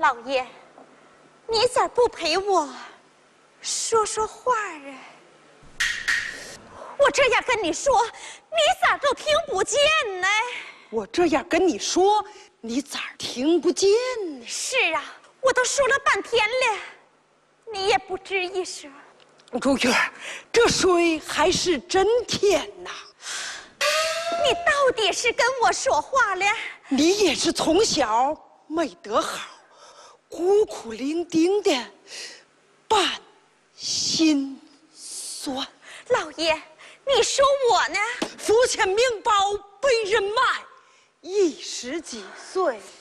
老爷，你咋不陪我说说话啊？我这样跟你说，你咋都听不见呢？ 我这样跟你说，你咋听不见呢？ 是啊，我都说了半天了，你也不吱一声。 珠玉，这水还是真甜呐！ 你到底是跟我说话了？ 你也是从小没得好，孤苦伶仃的，半心酸。 老爷，你说我呢？ 府前名报被人卖，10几岁，